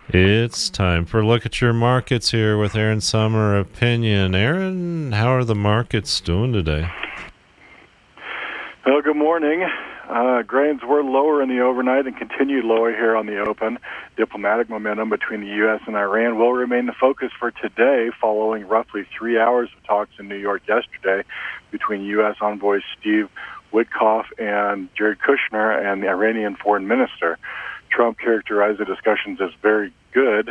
It's time for a look at your markets here with Aaron Summer Opinion. Aaron, how are the markets doing today? Well, good morning. Grains were lower in the overnight and continued lower here on the open. Diplomatic momentum between the U.S. and Iran will remain the focus for today, following roughly 3 hours of talks in New York yesterday between U.S. envoys Steve Witkoff and Jared Kushner and the Iranian foreign minister. Trump characterized the discussions as very good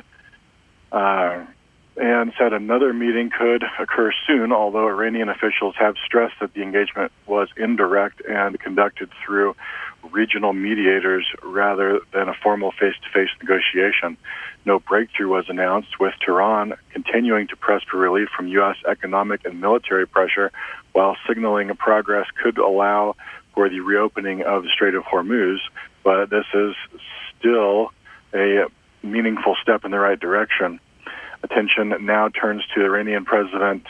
and said another meeting could occur soon, although Iranian officials have stressed that the engagement was indirect and conducted through regional mediators rather than a formal face-to-face negotiation. No breakthrough was announced, with Tehran continuing to press for relief from U.S. economic and military pressure, while signaling a progress could allow for the reopening of the Strait of Hormuz. But this is still a meaningful step in the right direction. Attention now turns to the Iranian President's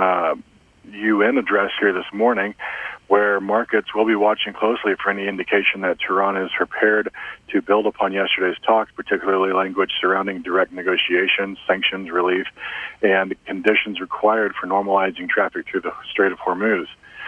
UN address here this morning, where markets will be watching closely for any indication that Tehran is prepared to build upon yesterday's talks, particularly language surrounding direct negotiations, sanctions relief, and conditions required for normalizing traffic through the Strait of Hormuz.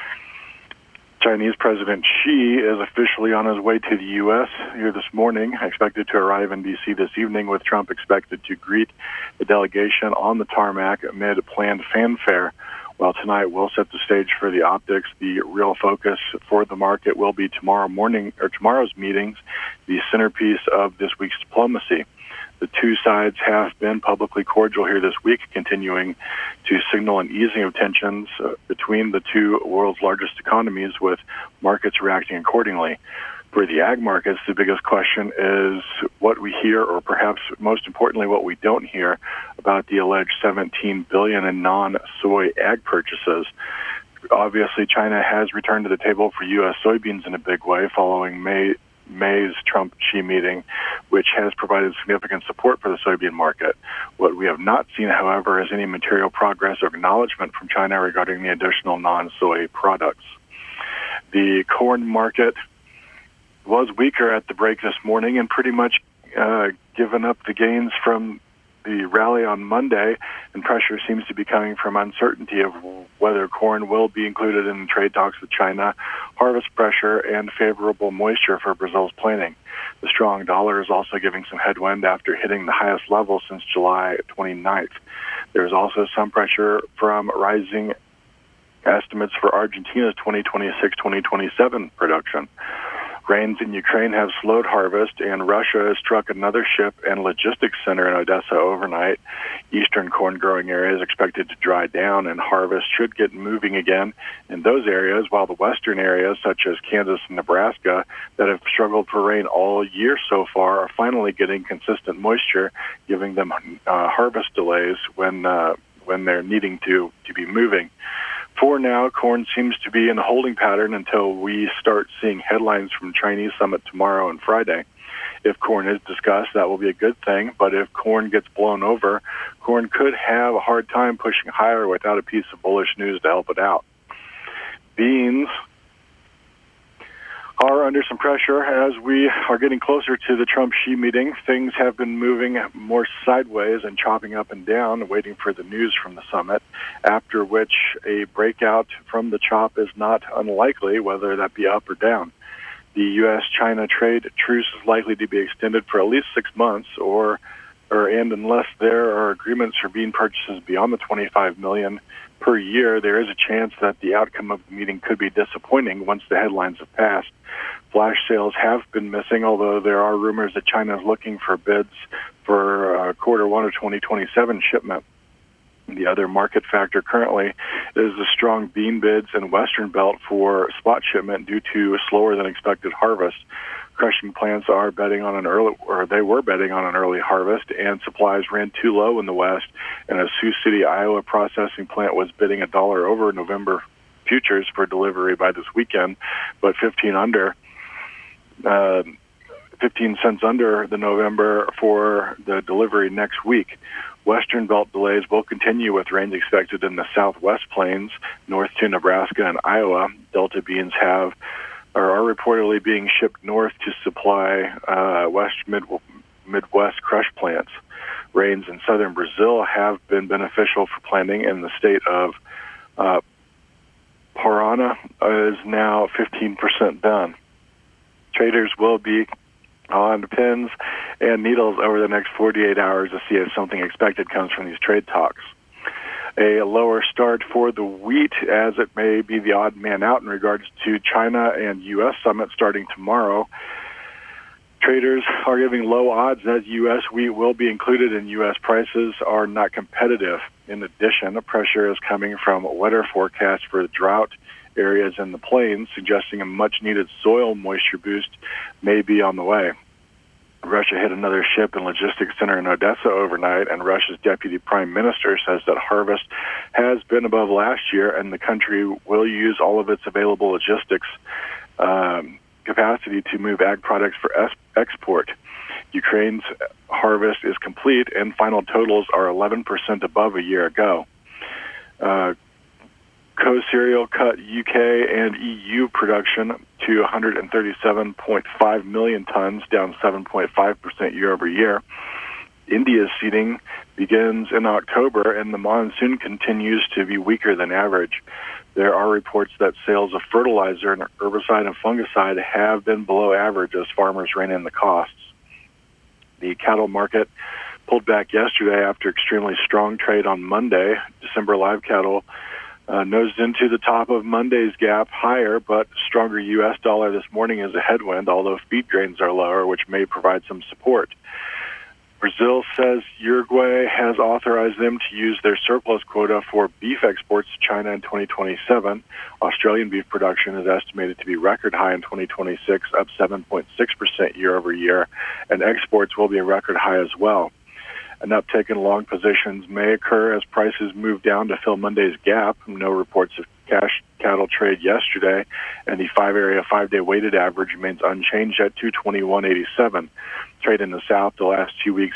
Chinese President Xi is officially on his way to the U.S. here this morning, expected to arrive in D.C. this evening, with Trump expected to greet the delegation on the tarmac amid planned fanfare. While tonight will set the stage for the optics, the real focus for the market will be tomorrow's meetings, the centerpiece of this week's diplomacy. The two sides have been publicly cordial here this week, continuing to signal an easing of tensions between the two world's largest economies, with markets reacting accordingly. For the ag markets, the biggest question is what we hear, or perhaps most importantly, what we don't hear about the alleged $17 billion in non-soy ag purchases. Obviously, China has returned to the table for U.S. soybeans in a big way following May's Trump-Xi meeting, which has provided significant support for the soybean market. What we have not seen, however, is any material progress or acknowledgement from China regarding the additional non-soy products. The corn market was weaker at the break this morning and pretty much given up the gains from the rally on Monday, and pressure seems to be coming from uncertainty of whether corn will be included in trade talks with China, harvest pressure, and favorable moisture for Brazil's planting. The strong dollar is also giving some headwind after hitting the highest level since July 29th. There's also some pressure from rising estimates for Argentina's 2026-2027 production. Rains in Ukraine have slowed harvest, and Russia has struck another ship and logistics center in Odessa overnight. Eastern corn growing areas expected to dry down, and harvest should get moving again in those areas, while the western areas, such as Kansas and Nebraska, that have struggled for rain all year so far, are finally getting consistent moisture, giving them harvest delays when they're needing to be moving. For now, corn seems to be in a holding pattern until we start seeing headlines from Chinese summit tomorrow and Friday. If corn is discussed, that will be a good thing, but if corn gets blown over, corn could have a hard time pushing higher without a piece of bullish news to help it out. Beans are under some pressure as we are getting closer to the Trump-Xi meeting. Things have been moving more sideways and chopping up and down, waiting for the news from the summit, after which a breakout from the chop is not unlikely, whether that be up or down. The U.S.-China trade truce is likely to be extended for at least 6 months, and unless there are agreements for bean purchases beyond the $25 million per year, there is a chance that the outcome of the meeting could be disappointing once the headlines have passed. Flash sales have been missing, although there are rumors that China is looking for bids for quarter one of 2027 shipment. The other market factor currently is the strong bean bids in Western Belt for spot shipment due to slower than expected harvest. Crushing plants are betting on they were betting on an early harvest, and supplies ran too low in the West, and a Sioux City, Iowa processing plant was bidding $1 over November futures for delivery by this weekend, but 15 cents under the November for the delivery next week. Western Belt delays will continue, with rains expected in the Southwest Plains, north to Nebraska and Iowa. Delta beans are reportedly being shipped north to supply Midwest crush plants. Rains in southern Brazil have been beneficial for planting, and the state of Paraná is now 15% done. Traders will be on pins and needles over the next 48 hours to see if something expected comes from these trade talks. A lower start for the wheat, as it may be the odd man out in regards to China and U.S. summit starting tomorrow. Traders are giving low odds that U.S. wheat will be included in U.S. prices are not competitive. In addition, the pressure is coming from wetter forecasts for the drought areas in the plains, suggesting a much-needed soil moisture boost may be on the way. Russia hit another ship and logistics center in Odessa overnight, and Russia's deputy prime minister says that harvest has been above last year, and the country will use all of its available logistics capacity to move ag products for export. Ukraine's harvest is complete, and final totals are 11% above a year ago. Co-cereal cut UK and EU production to 137.5 million tons, down 7.5% year over year. India's seeding begins in October, and the monsoon continues to be weaker than average. There are reports that sales of fertilizer and herbicide and fungicide have been below average as farmers rein in the costs. The cattle market pulled back yesterday after extremely strong trade on Monday. December live cattle nosed into the top of Monday's gap higher, but stronger U.S. dollar this morning is a headwind, although feed grains are lower, which may provide some support. Brazil says Uruguay has authorized them to use their surplus quota for beef exports to China in 2027. Australian beef production is estimated to be record high in 2026, up 7.6% year over year, and exports will be a record high as well. An uptick in long positions may occur as prices move down to fill Monday's gap. No reports of cash cattle trade yesterday, and the 5-day weighted average remains unchanged at 221.87. Trade in the South the last 2 weeks